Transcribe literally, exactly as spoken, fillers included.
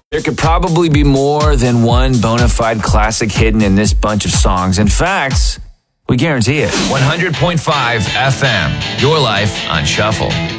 There could probably be more than one bona fide classic hidden in this bunch of songs. In fact, we guarantee it. one hundred point five F M, your life on Shuffle.